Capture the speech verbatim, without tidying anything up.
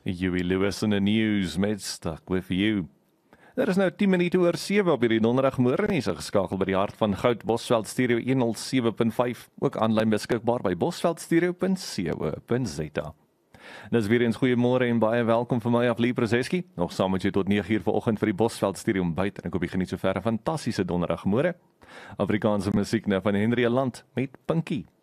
Huey Lewis in the news met Stuck With You. Er is nou tien minute oor sewe op hierdie donderdagmôre nie, so geskakel by die hart van goud, Bosveld Stereo honderd sewe punt vyf, ook aanlyn beskikbaar by bosveld stereo punt co punt za. Dis weer eens goeiemôre en baie welkom vir my af Lee Prozeski, nog saam met jou tot nege uur vanoggend vir die Bosveld Stereo ontbyt, en ek hoop jy geniet sover 'n fantastiese donderdagmôre. Afrikaanse musiek nou van Henry Land met Pinkie.